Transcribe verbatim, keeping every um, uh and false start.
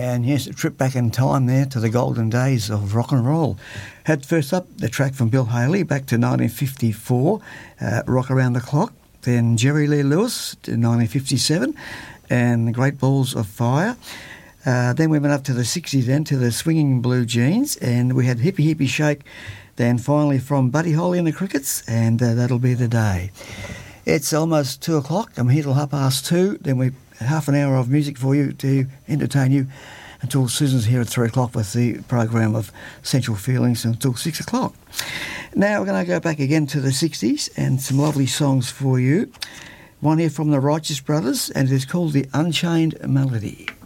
And yes, a trip back in time there to the golden days of rock and roll. Had first up the track from Bill Haley back to nineteen fifty-four, uh, Rock Around the Clock. Then Jerry Lee Lewis to nineteen fifty-seven, and the Great Balls of Fire. Uh, then we went up to the sixties then to the Swinging Blue Jeans, and we had Hippie Hippie Shake. Then finally from Buddy Holly and the Crickets, and uh, That'll Be the Day. It's almost two o'clock. I'm here till half past two. Then we half an hour of music for you to entertain you until Susan's here at three o'clock with the program of Sensual Feelings until six o'clock. Now we're going to go back again to the sixties and some lovely songs for you. One here from the Righteous Brothers, and it is called The Unchained Melody.